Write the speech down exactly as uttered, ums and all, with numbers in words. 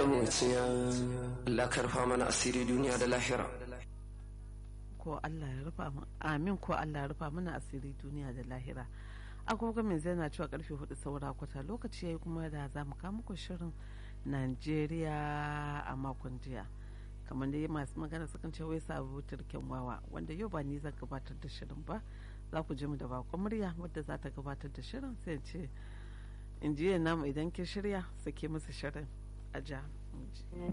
muciya Allah karfa mana asiri duniya da lahira. Ko Allah ya rufa mu amin ko Allah ya rufa mana asiri duniya da lahira. Agogo min zai na cewa karfe hudu saura kwata lokaci yayi kuma da za mu kawo muku shirin Najeriya a makon jiya. Kamar dai masu magana sukan ce wai sabu turken wawa, wanda yau ba ni zan gabatar da shirin ba, za ku ji mu da bakon murya wadda za ta gabatar da shirin, sai ce injiyan namu idan kin shirya sake musu shirin a ja.